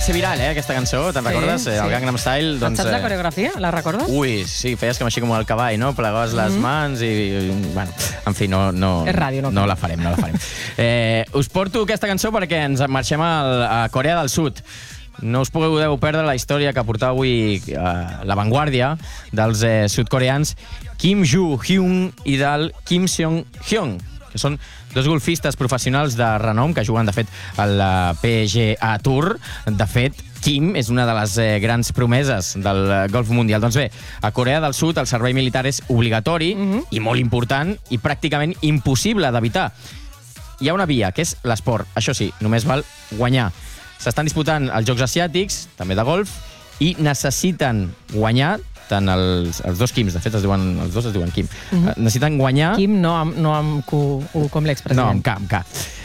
ser viral, aquesta cançó, te'n recordes? El Gangnam Style. Saps la coreografia? La recordes? Ui, sí, feies com així com el cavall, no? Plegaves les mans i... Bueno, en fi, no... És ràdio, no la farem. Us porto aquesta cançó perquè ens marxem a Corea del Sud. No us podeu perdre la història que portava avui La Vanguardia dels sudcoreans Kim Joo-hyun i del Kim Seong-hyun, que són dos golfistes professionals de renom que juguen, de fet, al PGA Tour. De fet, Kim és una de les grans promeses del golf mundial. Doncs bé, a Corea del Sud el servei militar és obligatori i molt important i pràcticament impossible d'evitar. Hi ha una via, que és l'esport. Això sí, només val guanyar. S'estan disputant els Jocs Asiàtics, també de golf, i necessiten guanyar tant els dos Kims, de fet els dos es diuen Kim, necessiten guanyar... Kim no amb Q, com l'expresident. No, amb K.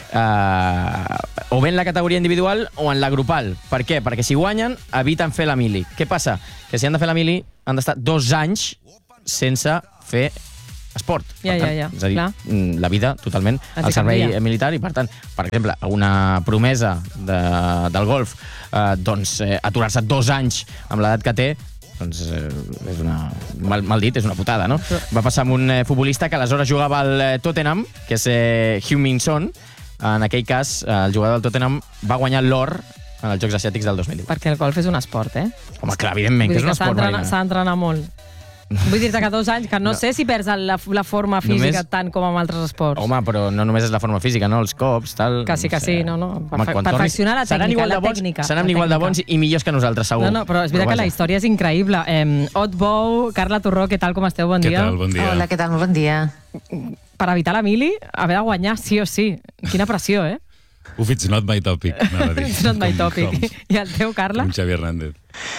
O bé en la categoria individual o en la grupal. Per què? Perquè si guanyen, eviten fer la mili. Què passa? Que si han de fer la mili, han d'estar 2 anys sense fer esport. Ja. És a dir, la vida totalment al servei militar i, per tant, per exemple, una promesa del golf, doncs aturar-se 2 anys amb l'edat que té, doncs és una... Mal dit, és una putada, no? Va passar amb un futbolista que aleshores jugava al Tottenham, que és Heung-min Son. En aquell cas, el jugador del Tottenham va guanyar l'or en els Jocs Asiàtics del 2010. Perquè el golf és un esport, Home, clar, evidentment, que és un esport. S'ha d'entrenar molt. Vull dir-te que 2 anys, que no sé si perds la forma física tant com amb altres esports. Home, però no només és la forma física, no? Els cops, tal... Que sí, no. Perfeccionar la tècnica. Seran igual de bons i millors que nosaltres, segur. No, però és veritat que la història és increïble. Ot Bou, Carla Torró, què tal, com esteu? Bon dia. Què tal, bon dia. Hola, què tal, bon dia. Per evitar la mili, haver de guanyar sí o sí. Quina pressió, It's not my topic, anava a dir. It's not my topic. I el teu, Carla? Un Xavi Hernández.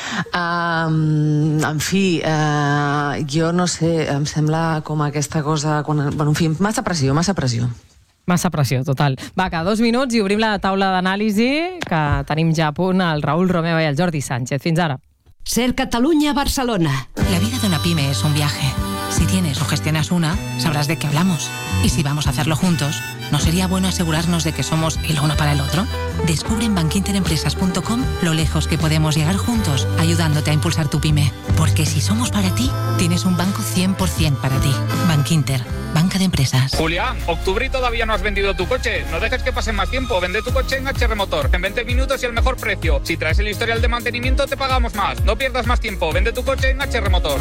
En fi, jo no sé, em sembla com aquesta cosa... En fi, massa pressió. Massa pressió, total. Va, que 2 minuts i obrim la taula d'anàlisi, que tenim ja a punt el Raúl Romeva i el Jordi Sánchez. Fins ara. Ser Cataluña, Barcelona. La vida de una pyme es un viaje. Si tienes o gestionas una, sabrás de qué hablamos. Y si vamos a hacerlo juntos, ¿no sería bueno asegurarnos de que somos el uno para el otro? Descubre en bankinterempresas.com lo lejos que podemos llegar juntos, ayudándote a impulsar tu pyme. Porque si somos para ti, tienes un banco 100% para ti. Bankinter, banca de empresas. Julián, octubre y todavía no has vendido tu coche. No dejes que pase más tiempo. Vende tu coche en HR Motor. En 20 minutos y el mejor precio. Si traes el historial de mantenimiento, te pagamos más. No pierdas más tiempo. Vende tu coche en HR Motor.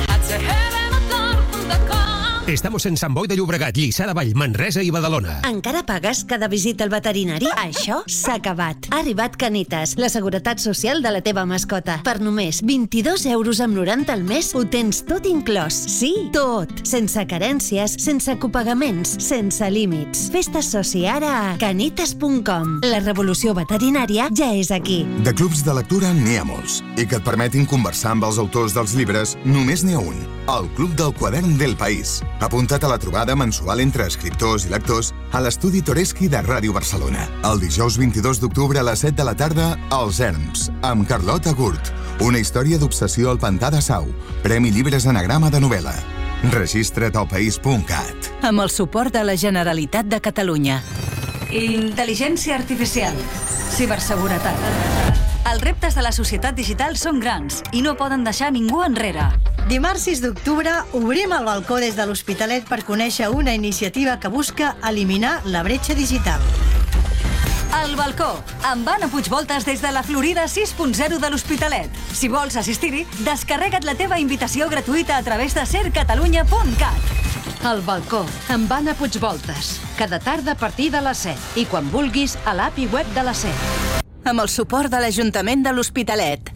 Estamos en Sant Boi de Llobregat, Lliçà de Vall, Manresa i Badalona. Encara pagues cada visita al veterinari? Això s'ha acabat. Ha arribat Canitas, la seguretat social de la teva mascota. Per només 22,90 € al mes ho tens tot inclòs. Sí, tot. Sense carències, sense copagaments, sense límits. Fes-te soci ara a canitas.com. La revolució veterinària ja és aquí. De clubs de lectura n'hi ha molts. I que et permetin conversar amb els autors dels llibres, només n'hi ha un. El Club del Quadern del País. Apunta't a la trobada mensual entre escriptors i lectors a l'estudi Toreschi de Ràdio Barcelona. El dijous 22 d'octubre a les 7 de la tarda, Els Erms, amb Carlota Gurt. Una història d'obsessió al pantà de Sau. Premi Llibres Anagrama de novel·la. Registra't al país.cat. Amb el suport de la Generalitat de Catalunya. Intel·ligència artificial. Ciberseguretat. Els reptes de la societat digital són grans i no poden deixar ningú enrere. Dimarts 6 d'octubre obrim el balcó des de l'Hospitalet per conèixer una iniciativa que busca eliminar la bretxa digital. El balcó, amb Anna Puigvoltes des de la Florida 6.0 de l'Hospitalet. Si vols assistir-hi, descarrega't la teva invitació gratuïta a través de sercatalunya.cat. El balcó, amb Anna Puigvoltes. Cada tarda a partir de les 7 i quan vulguis a l'app i web de la SER. Amb el suport de l'Ajuntament de l'Hospitalet.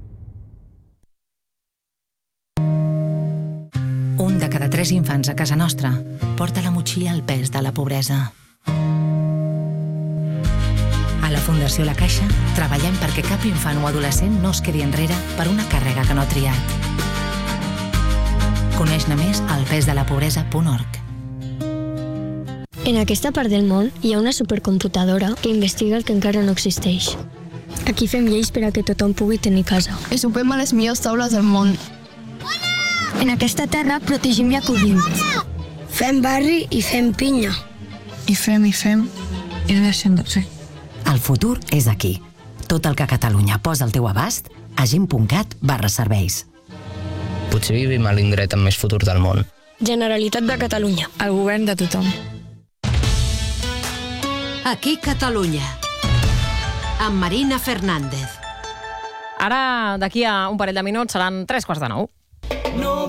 Un de cada 3 infants a casa nostra porta a la motxilla el pes de la pobresa. A la Fundació La Caixa treballem perquè cap infant o adolescent no es quedi enrere per una càrrega que no ha triat. Coneix-ne més al pesdelapobresa.org. En aquesta part del món hi ha una supercomputadora que investiga el que encara no existeix. Aquí fem lleis per a que tothom pugui tenir casa. I sopem a les millors taules del món. En aquesta terra protegim i acollim. Fem barri i fem pinya. I fem, i deixem de ser. El futur és aquí. Tot el que Catalunya posa al teu abast a gent.cat/serveis. Potser vivim a l'indret amb més futur del món. Generalitat de Catalunya. El govern de tothom. Aquí Catalunya. Amb Marina Fernández. Ara, d'aquí a un parell de minuts, seran 3:15.